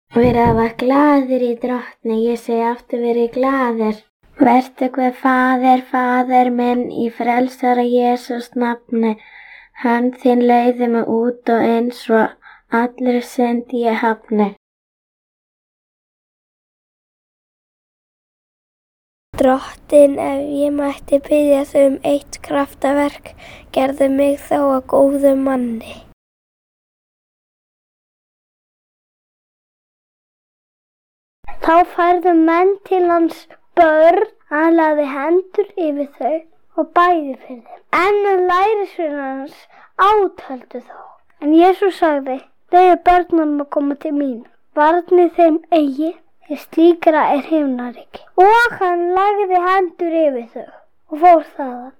Verið að vera glaðir í Drottni, ég segi aftur verið glaðir. Vertu Guð Faðir, Faðir minn, í frelsara Jesús nafni. Hönd þín leiði mig út og inn svo allri synd ég hafni. Drottinn, ef ég mætti biðja þig eitt kraftaverk, gerðu mig þó að góðum manni. Þá færðu menn til hans börn, hann lagði hendur yfir þau og bæði fyrir þeim. En lærisveinar hans átöldu þá. En Jesús sagði, leyfið börnunum að koma til mín, varnið þeim eigi, því slíkra himnaríki. Og hann lagði hendur yfir þau og fór þaðan.